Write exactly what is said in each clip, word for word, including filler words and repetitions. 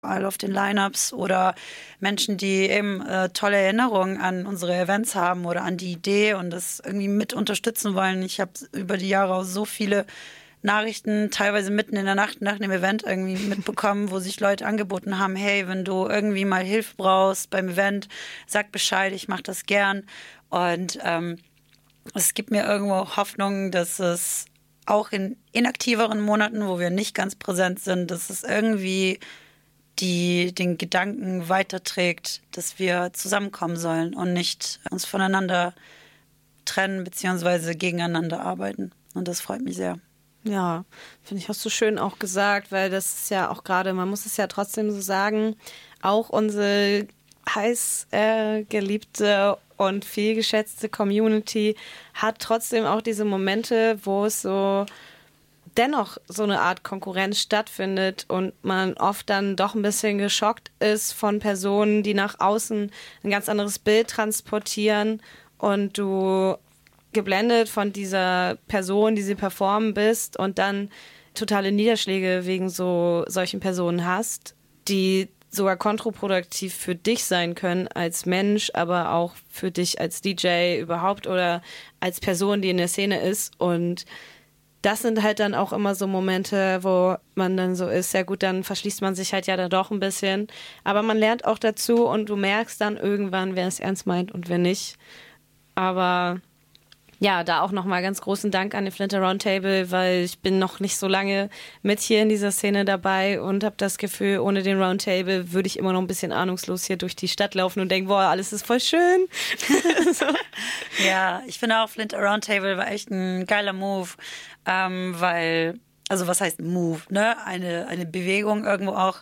auf den Lineups oder Menschen, die eben äh, tolle Erinnerungen an unsere Events haben oder an die Idee und das irgendwie mit unterstützen wollen. Ich habe über die Jahre auch so viele Nachrichten, teilweise mitten in der Nacht nach dem Event irgendwie mitbekommen, wo sich Leute angeboten haben, hey, wenn du irgendwie mal Hilfe brauchst beim Event, sag Bescheid, ich mache das gern. Und ähm, es gibt mir irgendwo Hoffnung, dass es auch in inaktiveren Monaten, wo wir nicht ganz präsent sind, dass es irgendwie die den Gedanken weiterträgt, dass wir zusammenkommen sollen und nicht uns voneinander trennen beziehungsweise gegeneinander arbeiten. Und das freut mich sehr. Ja, finde ich, hast du schön auch gesagt, weil das ist ja auch gerade, man muss es ja trotzdem so sagen, auch unsere heiß äh, geliebte und viel geschätzte Community hat trotzdem auch diese Momente, wo es so dennoch so eine Art Konkurrenz stattfindet und man oft dann doch ein bisschen geschockt ist von Personen, die nach außen ein ganz anderes Bild transportieren und du geblendet von dieser Person, die sie performen bist und dann totale Niederschläge wegen so solchen Personen hast, die sogar kontraproduktiv für dich sein können als Mensch, aber auch für dich als D J überhaupt oder als Person, die in der Szene ist. Und das sind halt dann auch immer so Momente, wo man dann so ist, ja gut, dann verschließt man sich halt ja da doch ein bisschen. Aber man lernt auch dazu und du merkst dann irgendwann, wer es ernst meint und wer nicht. Aber ja, da auch nochmal ganz großen Dank an den Flinter Roundtable, weil ich bin noch nicht so lange mit hier in dieser Szene dabei und habe das Gefühl, ohne den Roundtable würde ich immer noch ein bisschen ahnungslos hier durch die Stadt laufen und denken, boah, alles ist voll schön. So. Ja, ich finde auch Flinter Roundtable war echt ein geiler Move, ähm, weil, also was heißt Move, ne? Eine, eine Bewegung irgendwo auch,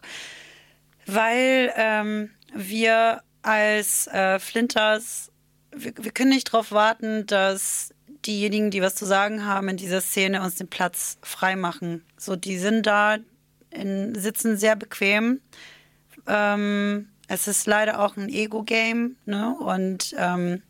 weil ähm, wir als äh, Flinters Wir, wir können nicht darauf warten, dass diejenigen, die was zu sagen haben in dieser Szene, uns den Platz frei machen. So, die sind da, in, sitzen sehr bequem. Ähm, es ist leider auch ein Ego-Game, ne? Und ähm,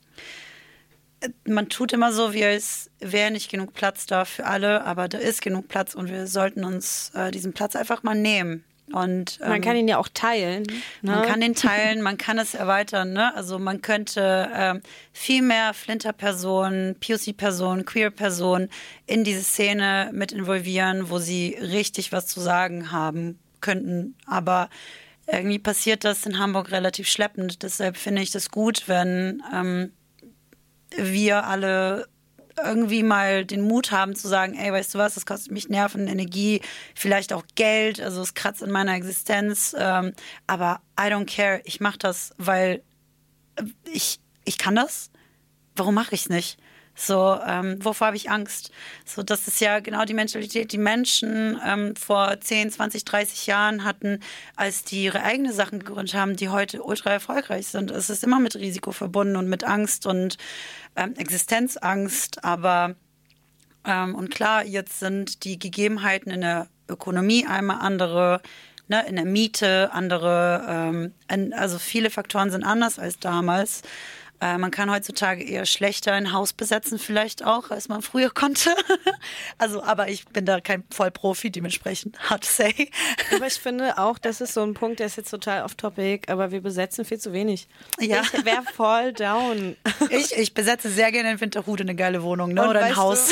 man tut immer so, wie es wäre nicht genug Platz da für alle, aber da ist genug Platz und wir sollten uns äh, diesen Platz einfach mal nehmen. Und, ähm, man kann ihn ja auch teilen. Ne? Man kann ihn teilen, man kann es erweitern. Ne? Also man könnte ähm, viel mehr Flinter-Personen, P O C-Personen, Queer-Personen in diese Szene mit involvieren, wo sie richtig was zu sagen haben könnten. Aber irgendwie passiert das in Hamburg relativ schleppend. Deshalb finde ich das gut, wenn ähm, wir alle irgendwie mal den Mut haben zu sagen, ey, weißt du was, das kostet mich Nerven, Energie, vielleicht auch Geld, also es kratzt in meiner Existenz, ähm, aber I don't care, ich mache das, weil ich, ich kann das, warum mache ich es nicht? So, ähm, wovor habe ich Angst? So, das ist ja genau die Mentalität, die Menschen ähm, vor zehn, zwanzig, dreißig Jahren hatten, als die ihre eigenen Sachen gegründet haben, die heute ultra erfolgreich sind. Es ist immer mit Risiko verbunden und mit Angst und ähm, Existenzangst. Aber, ähm, und klar, jetzt sind die Gegebenheiten in der Ökonomie einmal andere, ne, in der Miete andere, ähm, also viele Faktoren sind anders als damals. Man kann heutzutage eher schlechter ein Haus besetzen vielleicht auch, als man früher konnte. Also, aber ich bin da kein Vollprofi, dementsprechend hard to say. Aber ich finde auch, das ist so ein Punkt, der ist jetzt total off-topic, aber wir besetzen viel zu wenig. Ja. Ich wäre voll down. Ich, ich besetze sehr gerne in Winterhude eine geile Wohnung, ne? Oder ein Haus.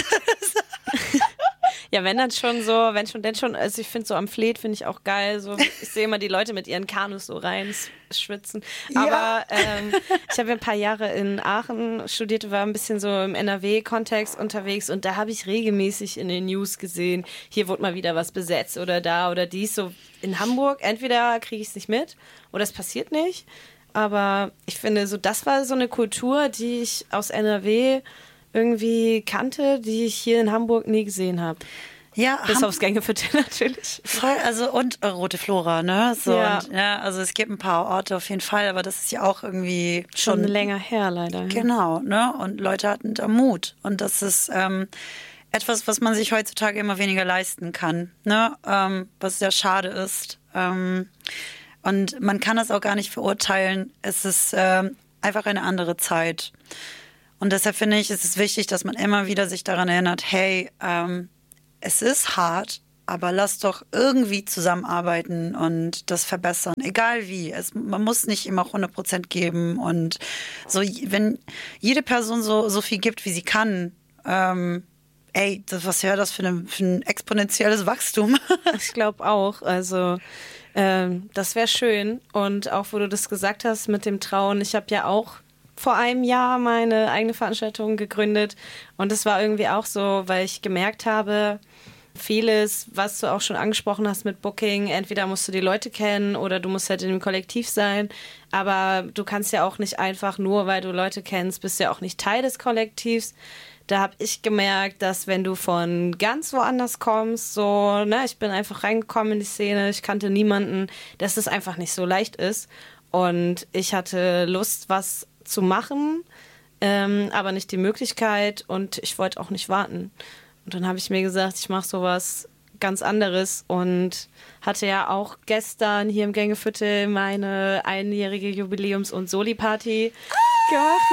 Ja, wenn dann schon so, wenn schon, denn schon, also ich finde so am Fleet finde ich auch geil, so, ich sehe immer die Leute mit ihren Kanus so rein schwitzen, aber ja. ähm, ich habe ja ein paar Jahre in Aachen studiert, war ein bisschen so im N R W-Kontext unterwegs und da habe ich regelmäßig in den News gesehen, hier wurde mal wieder was besetzt oder da oder dies, so in Hamburg, entweder kriege ich es nicht mit oder es passiert nicht, aber ich finde so, das war so eine Kultur, die ich aus N R W irgendwie kannte, die ich hier in Hamburg nie gesehen habe. Ja, bis Ham- aufs Gängeviertel natürlich. Voll, also und äh, Rote Flora, ne? So, ja. Und, ja, also es gibt ein paar Orte auf jeden Fall, aber das ist ja auch irgendwie schon, schon länger her, leider. Genau, ne? Und Leute hatten da Mut. Und das ist ähm, etwas, was man sich heutzutage immer weniger leisten kann, ne? Ähm, was sehr schade ist. Ähm, und man kann das auch gar nicht verurteilen. Es ist ähm, einfach eine andere Zeit. Und deshalb finde ich, es ist wichtig, dass man immer wieder sich daran erinnert, hey, ähm, es ist hart, aber lass doch irgendwie zusammenarbeiten und das verbessern, egal wie. Es, man muss nicht immer hundert Prozent geben und so, wenn jede Person so, so viel gibt, wie sie kann, ähm, ey, das, was wäre das für, eine, für ein exponentielles Wachstum? Ich glaube auch, also ähm, das wäre schön und auch, wo du das gesagt hast mit dem Trauen, ich habe ja auch vor einem Jahr meine eigene Veranstaltung gegründet und es war irgendwie auch so, weil ich gemerkt habe, vieles, was du auch schon angesprochen hast mit Booking, entweder musst du die Leute kennen oder du musst halt in dem Kollektiv sein, aber du kannst ja auch nicht einfach nur, weil du Leute kennst, bist ja auch nicht Teil des Kollektivs. Da habe ich gemerkt, dass wenn du von ganz woanders kommst, so, ne, ich bin einfach reingekommen in die Szene, ich kannte niemanden, dass es einfach nicht so leicht ist und ich hatte Lust, was zu machen, ähm, aber nicht die Möglichkeit und ich wollte auch nicht warten. Und dann habe ich mir gesagt, ich mache sowas ganz anderes und hatte ja auch gestern hier im Gängeviertel meine einjährige Jubiläums- und Soli-Party ah!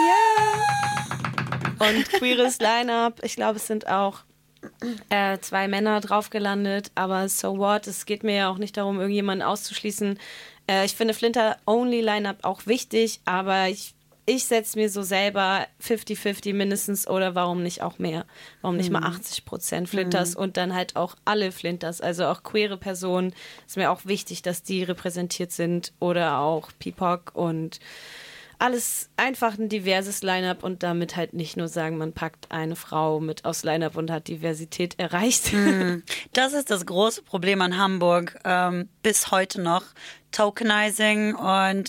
gemacht. Ja! Und queeres Line-Up. Ich glaube, es sind auch äh, zwei Männer drauf gelandet, aber so what? Es geht mir ja auch nicht darum, irgendjemanden auszuschließen. Äh, ich finde Flinter-Only-Line-Up auch wichtig, aber ich Ich setze mir so selber fünfzig fünfzig mindestens oder warum nicht auch mehr? Warum nicht mhm. mal achtzig Prozent Flinters mhm. und dann halt auch alle Flinters, also auch queere Personen. Ist mir auch wichtig, dass die repräsentiert sind oder auch P I P O C und alles einfach ein diverses Line-Up und damit halt nicht nur sagen, man packt eine Frau mit aus Line-Up und hat Diversität erreicht. Mhm. Das ist das große Problem an Hamburg, ähm, bis heute noch. Tokenizing und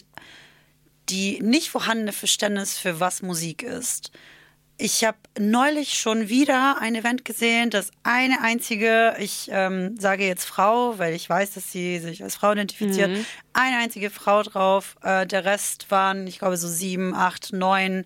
die nicht vorhandene Verständnis für was Musik ist. Ich habe neulich schon wieder ein Event gesehen, das eine einzige, ich ähm, sage jetzt Frau, weil ich weiß, dass sie sich als Frau identifiziert, mhm. eine einzige Frau drauf. Äh, der Rest waren, ich glaube, so sieben, acht, neun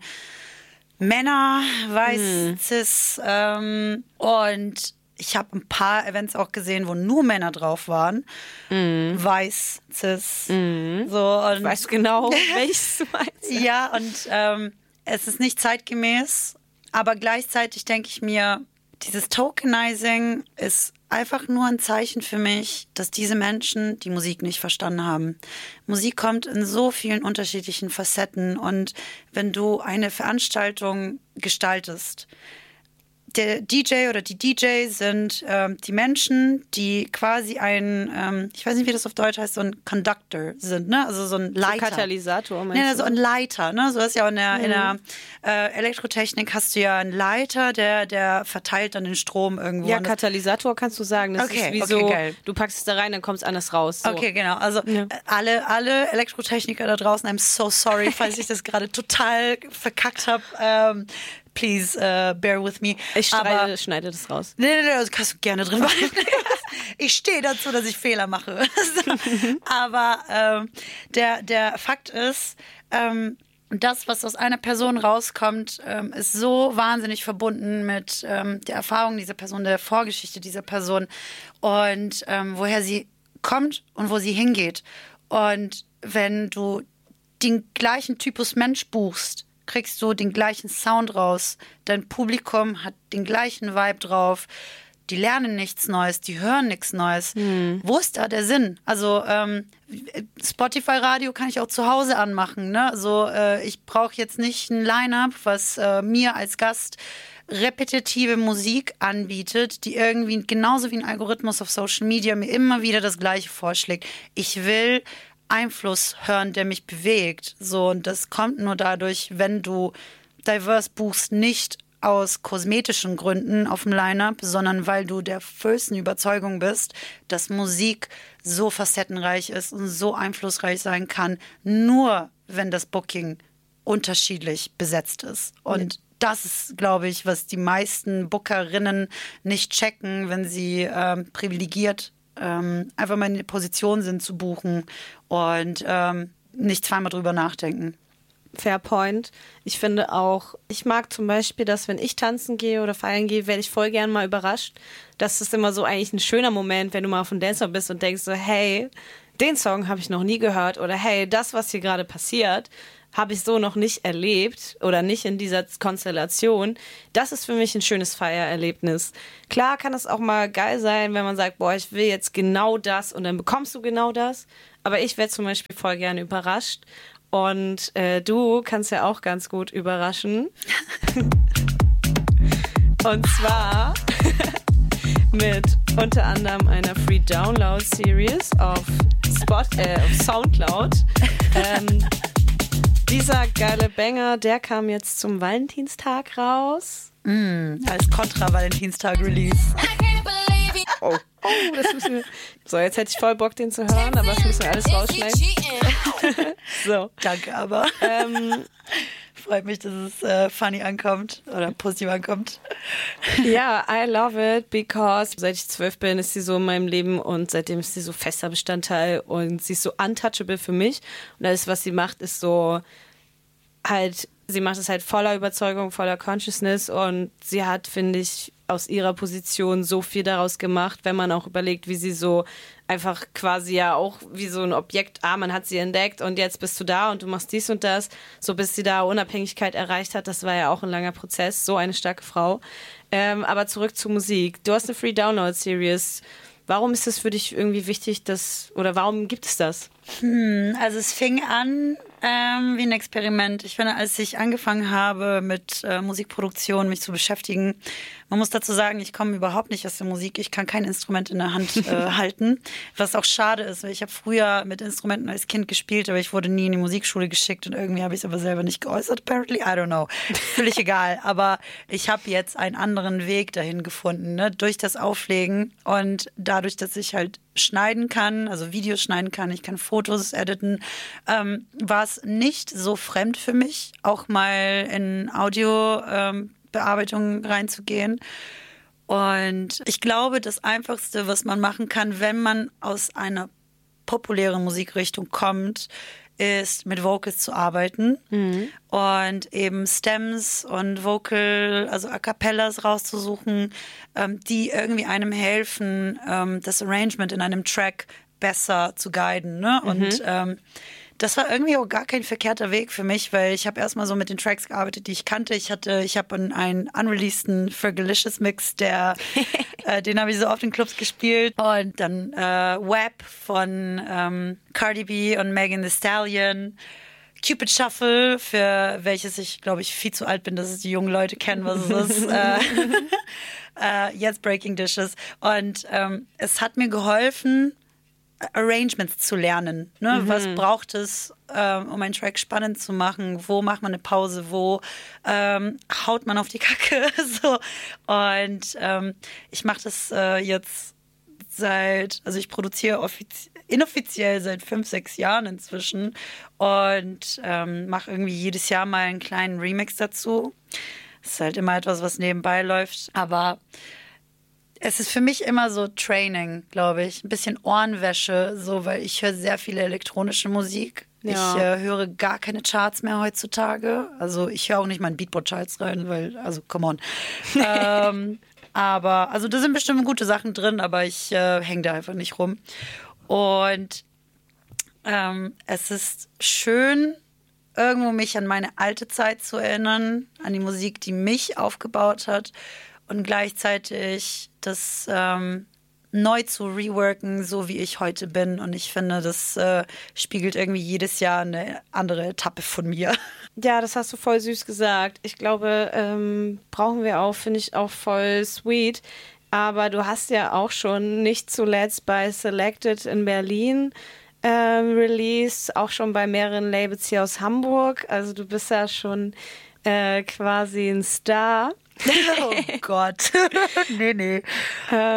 Männer, weiß, mhm. cis. Ähm, und ich habe ein paar Events auch gesehen, wo nur Männer drauf waren. Mm. Weiß, cis. Mm. So, und ich weiß genau, welches du meinst. Ja, und ähm, es ist nicht zeitgemäß, aber gleichzeitig denke ich mir, dieses Tokenizing ist einfach nur ein Zeichen für mich, dass diese Menschen die Musik nicht verstanden haben. Musik kommt in so vielen unterschiedlichen Facetten und wenn du eine Veranstaltung gestaltest, der D J oder die D J sind ähm, die Menschen, die quasi ein, ähm, ich weiß nicht, wie das auf Deutsch heißt, so ein Conductor sind, ne? Also so ein Leiter. So Katalysator, meinst ja, du? So ein Leiter, ne? So ist ja auch in der, mhm. in der äh, Elektrotechnik hast du ja einen Leiter, der, der verteilt dann den Strom irgendwo. Ja, Katalysator kannst du sagen. Das okay, ist wie okay, so, geil. Du packst es da rein, dann kommt es anders raus. So. Okay, genau. Also ja. alle, alle Elektrotechniker da draußen, I'm so sorry, falls ich das gerade total verkackt habe. Ähm, Please uh, bear with me. Ich streite, schneide das raus. Nee, nee, nee, das kannst du gerne drin behalten. Ich stehe dazu, dass ich Fehler mache. Aber ähm, der, der Fakt ist, ähm, das, was aus einer Person rauskommt, ähm, ist so wahnsinnig verbunden mit ähm, der Erfahrung dieser Person, der Vorgeschichte dieser Person und ähm, woher sie kommt und wo sie hingeht. Und wenn du den gleichen Typus Mensch buchst, kriegst du den gleichen Sound raus. Dein Publikum hat den gleichen Vibe drauf. Die lernen nichts Neues, die hören nichts Neues. Hm. Wo ist da der Sinn? Also ähm, Spotify-Radio kann ich auch zu Hause anmachen. Ne? Also äh, ich brauche jetzt nicht ein Line-Up, was äh, mir als Gast repetitive Musik anbietet, die irgendwie genauso wie ein Algorithmus auf Social Media mir immer wieder das Gleiche vorschlägt. Ich will Einfluss hören, der mich bewegt. So, und das kommt nur dadurch, wenn du diverse buchst, nicht aus kosmetischen Gründen auf dem Line-Up, sondern weil du der festen Überzeugung bist, dass Musik so facettenreich ist und so einflussreich sein kann, nur wenn das Booking unterschiedlich besetzt ist. Und ja. Das ist, glaube ich, was die meisten Bookerinnen nicht checken, wenn sie ähm, privilegiert Ähm, einfach mal in die Position sind zu buchen und ähm, nicht zweimal drüber nachdenken. Fair point. Ich finde auch, ich mag zum Beispiel, dass wenn ich tanzen gehe oder feiern gehe, werde ich voll gern mal überrascht. Das ist immer so eigentlich ein schöner Moment, wenn du mal auf dem Dancer bist und denkst so, hey, den Song habe ich noch nie gehört oder hey, das, was hier gerade passiert, habe ich so noch nicht erlebt oder nicht in dieser Konstellation. Das ist für mich ein schönes Feiererlebnis. Klar kann es auch mal geil sein, wenn man sagt, boah, ich will jetzt genau das und dann bekommst du genau das. Aber ich werde zum Beispiel voll gerne überrascht. Und äh, du kannst ja auch ganz gut überraschen. Und zwar mit unter anderem einer Free Download Series auf, Spot, äh, auf Soundcloud. Ähm, dieser geile Banger, der kam jetzt zum Valentinstag raus. Mm, als Kontra-Valentinstag-Release. Oh, oh, das müssen wir. So, jetzt hätte ich voll Bock, den zu hören, aber das müssen wir alles rausschneiden. So. Danke, aber. Ähm, freut mich, dass es äh, funny ankommt oder positiv ankommt. Ja, I love it, because seit ich zwölf bin, ist sie so in meinem Leben und seitdem ist sie so fester Bestandteil und sie ist so untouchable für mich. Und alles, was sie macht, ist so halt, sie macht es halt voller Überzeugung, voller Consciousness und sie hat, finde ich, aus ihrer Position so viel daraus gemacht, wenn man auch überlegt, wie sie so einfach quasi ja auch wie so ein Objekt, ah, man hat sie entdeckt und jetzt bist du da und du machst dies und das, so bis sie da Unabhängigkeit erreicht hat, das war ja auch ein langer Prozess, so eine starke Frau. Ähm, aber zurück zur Musik. Du hast eine Free Download Series. Warum ist es für dich irgendwie wichtig, dass, oder warum gibt es das? Hm, also es fing an ähm, wie ein Experiment. Ich finde, als ich angefangen habe mit äh, Musikproduktion, mich zu beschäftigen, man muss dazu sagen, ich komme überhaupt nicht aus der Musik. Ich kann kein Instrument in der Hand äh, halten, was auch schade ist, weil ich habe früher mit Instrumenten als Kind gespielt, aber ich wurde nie in die Musikschule geschickt und irgendwie habe ich es aber selber nicht geäußert, apparently, I don't know. Völlig egal, aber ich habe jetzt einen anderen Weg dahin gefunden, ne? Durch das Auflegen und dadurch, dass ich halt schneiden kann, also Videos schneiden kann, ich kann Fotos editen, ähm, war es nicht so fremd für mich, auch mal in Audiobearbeitung ähm, reinzugehen. Und ich glaube, das Einfachste, was man machen kann, wenn man aus einer populären Musikrichtung kommt, ist mit Vocals zu arbeiten mhm. und eben Stems und Vocal, also A Cappellas rauszusuchen, ähm, die irgendwie einem helfen, ähm, das Arrangement in einem Track besser zu guiden. Ne? Mhm. Und ähm, das war irgendwie auch gar kein verkehrter Weg für mich, weil ich habe erstmal so mit den Tracks gearbeitet, die ich kannte. Ich hatte, ich habe einen unreleaseden Fergalicious Mix, der, äh, den habe ich so oft in Clubs gespielt. Und dann äh, Web von ähm, Cardi B und Megan Thee Stallion. Cupid Shuffle, für welches ich, glaube ich, viel zu alt bin, dass es die jungen Leute kennen, was es ist. äh, äh, jetzt Breaking Dishes. Und ähm, es hat mir geholfen, Arrangements zu lernen. Ne? Mhm. Was braucht es, ähm, um einen Track spannend zu machen? Wo macht man eine Pause? Wo ähm, haut man auf die Kacke? so. Und ähm, ich mache das äh, jetzt seit, also ich produziere offiz- inoffiziell seit fünf, sechs Jahren inzwischen und ähm, mache irgendwie jedes Jahr mal einen kleinen Remix dazu. Das ist halt immer etwas, was nebenbei läuft. Aber es ist für mich immer so Training, glaube ich. Ein bisschen Ohrenwäsche, so, weil ich höre sehr viele elektronische Musik. Ja. Ich äh, höre gar keine Charts mehr heutzutage. Also ich höre auch nicht mal in Beatport-Charts rein, weil, also come on. ähm, aber, also da sind bestimmt gute Sachen drin, aber ich äh, hänge da einfach nicht rum. Und ähm, es ist schön, irgendwo mich an meine alte Zeit zu erinnern, an die Musik, die mich aufgebaut hat. Und gleichzeitig das ähm, neu zu reworken, so wie ich heute bin. Und ich finde, das äh, spiegelt irgendwie jedes Jahr eine andere Etappe von mir. Ja, das hast du voll süß gesagt. Ich glaube, ähm, brauchen wir auch, finde ich auch voll sweet. Aber du hast ja auch schon nicht zuletzt bei Selected in Berlin ähm, released, auch schon bei mehreren Labels hier aus Hamburg. Also du bist ja schon äh, quasi ein Star. Oh Gott. nee, nee. Äh,